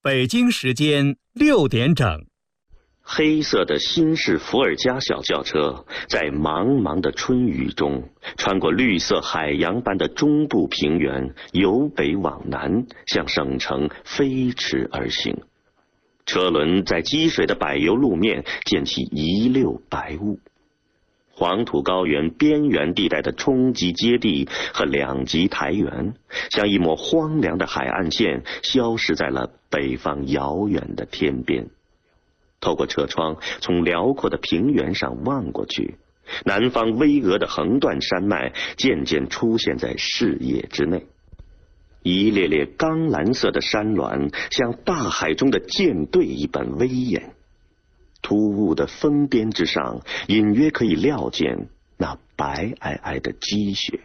北京时间6点整。 黑色的新式伏尔加小轿车在茫茫的春雨中，穿过绿色海洋般的中部平原，由北往南向省城飞驰而行。车轮在积水的柏油路面溅起一溜白雾。黄土高原边缘地带的冲积阶地和两级台原，像一抹荒凉的海岸线，消失在了北方遥远的天边。透过车窗，从辽阔的平原上望过去，南方巍峨的横断山脉渐渐出现在视野之内。一列列钢蓝色的山峦像大海中的舰队一般威严。突兀的峰边之上，隐约可以料见那白皑皑的积雪。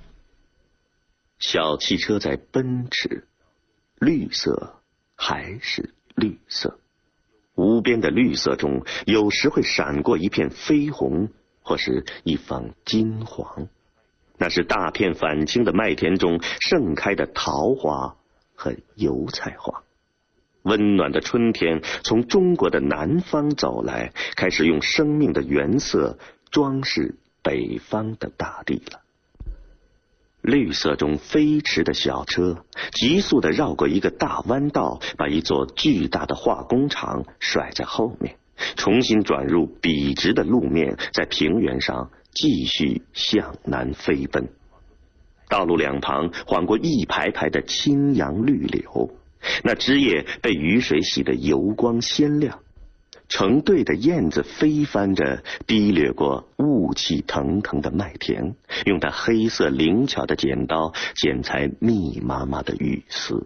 小汽车在奔驰，绿色还是绿色。无边的绿色中，有时会闪过一片绯红，或是一方金黄。那是大片返青的麦田中盛开的桃花和油菜花。温暖的春天从中国的南方走来，开始用生命的原色装饰北方的大地了。绿色中飞驰的小车急速地绕过一个大弯道，把一座巨大的化工厂甩在后面，重新转入笔直的路面，在平原上继续向南飞奔。道路两旁晃过一排排的青杨绿柳，那枝叶被雨水洗得油光鲜亮。成对的燕子飞翻着，低掠过雾气腾腾的麦田，用它黑色灵巧的剪刀剪裁密麻麻的雨丝。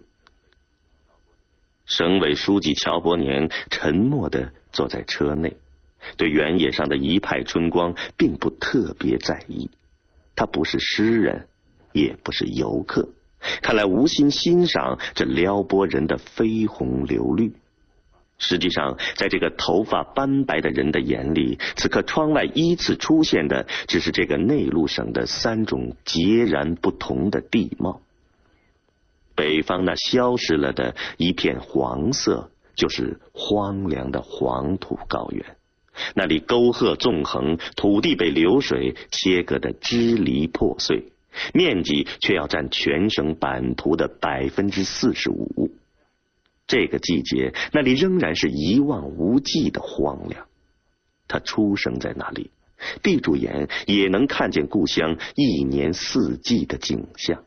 省委书记乔伯年沉默地坐在车内，对原野上的一派春光并不特别在意。他不是诗人，也不是游客，看来无心欣赏这撩拨人的绯红流绿。实际上，在这个头发斑白的人的眼里，此刻窗外依次出现的只是这个内陆省的3种截然不同的地貌。北方那消失了的一片黄色，就是荒凉的黄土高原，那里沟壑纵横，土地被流水切割得支离破碎，面积却要占全省版图的45%。这个季节，那里仍然是一望无际的荒凉。他出生在那里，闭住眼也能看见故乡一年4季的景象。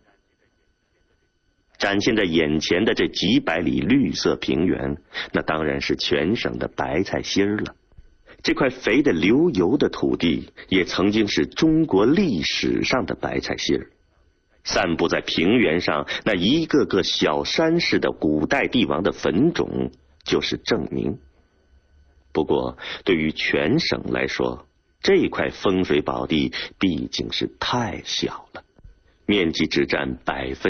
展现在眼前的这几百里绿色平原，那当然是全省的白菜心了。这块肥得流油的土地，也曾经是中国历史上的白菜心。散布在平原上那一个个小山似的古代帝王的坟冢就是证明。不过对于全省来说，这块风水宝地毕竟是太小了，面积只占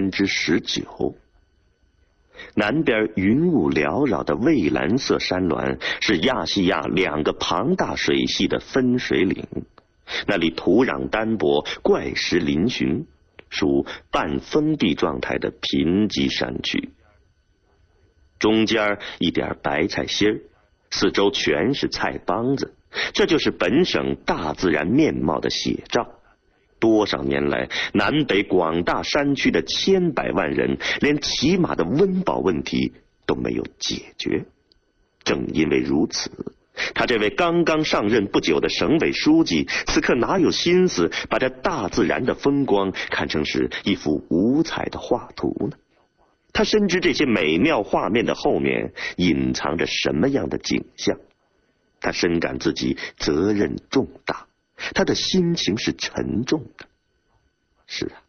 19%。南边云雾缭绕的蔚蓝色山峦是亚细亚2个庞大水系的分水岭，那里土壤单薄，怪石嶙峋，属半封闭状态的贫瘠山区。中间一点白菜心，四周全是菜帮子，这就是本省大自然面貌的写照。多少年来，南北广大山区的千百万人连起码的温饱问题都没有解决。正因为如此，他这位刚刚上任不久的省委书记，此刻哪有心思把这大自然的风光看成是一幅五彩的画图呢？他深知这些美妙画面的后面隐藏着什么样的景象，他深感自己责任重大，他的心情是沉重的。是啊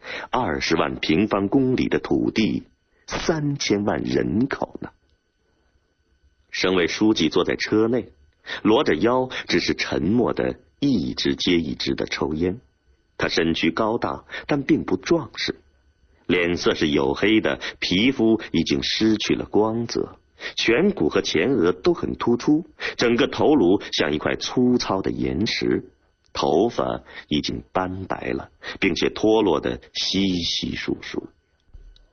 ，20万平方公里的土地，3000万人口呢。省委书记坐在车内，罗着腰，只是沉默地一支接一支地抽烟。他身躯高大，但并不壮实，脸色是黝黑的，皮肤已经失去了光泽，颧骨和前额都很突出，整个头颅像一块粗糙的岩石，头发已经斑白了，并且脱落得稀稀疏疏。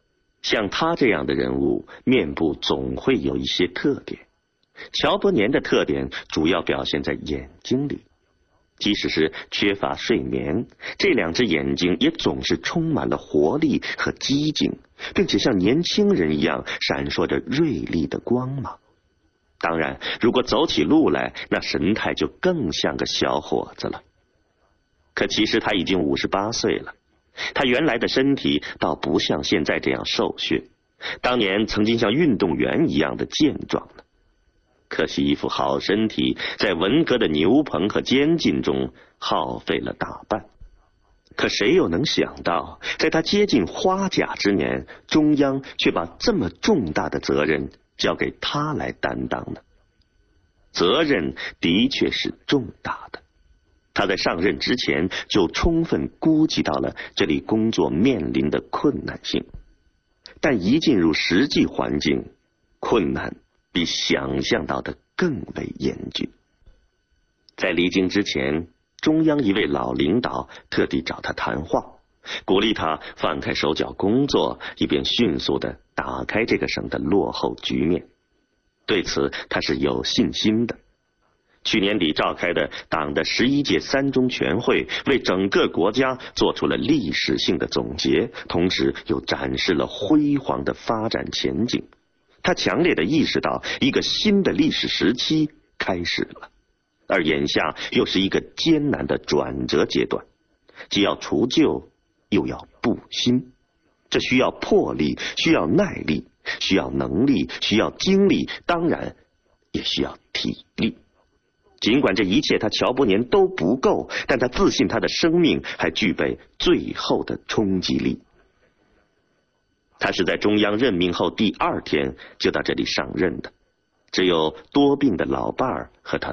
像他这样的人物，面部总会有一些特点。乔伯年的特点主要表现在眼睛里，即使是缺乏睡眠，这两只眼睛也总是充满了活力和激进，并且像年轻人一样闪烁着锐利的光芒。当然，如果走起路来，那神态就更像个小伙子了。可其实他已经58岁了，他原来的身体倒不像现在这样瘦削，当年曾经像运动员一样的健壮呢。可惜一副好身体在文革的牛棚和监禁中耗费了大半。可谁又能想到，在他接近花甲之年，中央却把这么重大的责任交给他来担当呢？责任的确是重大的，他在上任之前就充分估计到了这里工作面临的困难性，但一进入实际环境，困难比想象到的更为严峻。在离京之前，中央一位老领导特地找他谈话，鼓励他放开手脚工作，以便迅速地打开这个省的落后局面。对此他是有信心的。去年底召开的党的11届三中全会为整个国家做出了历史性的总结，同时又展示了辉煌的发展前景。他强烈地意识到一个新的历史时期开始了，而眼下又是一个艰难的转折阶段，既要除旧又要布新，这需要魄力，需要耐力，需要能力，需要精力，当然也需要体力。尽管这一切他乔伯年都不够，但他自信他的生命还具备最后的冲击力。他是在中央任命后第2天就到这里上任的，只有多病的老伴儿和他